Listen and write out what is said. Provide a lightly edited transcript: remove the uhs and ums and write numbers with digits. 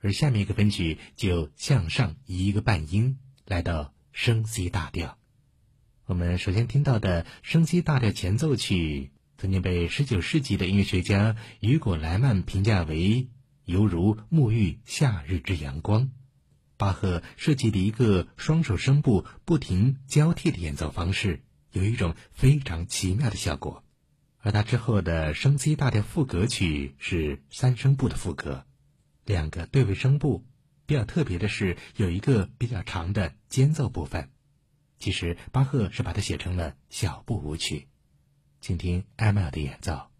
而下面一个分曲就向上移一个半音，来到升 C 大调。我们首先听到的升 C 大调前奏曲，曾经被19世纪的音乐学家雨果·莱曼评价为犹如沐浴夏日之阳光。巴赫设计的一个双手声部不停交替的演奏方式，有一种非常奇妙的效果。而他之后的升 C 大调副歌曲是3声部的副歌，2个对位声部，比较特别的是有一个比较长的间奏部分。其实巴赫是把它写成了小步舞曲，请听艾麦尔的演奏。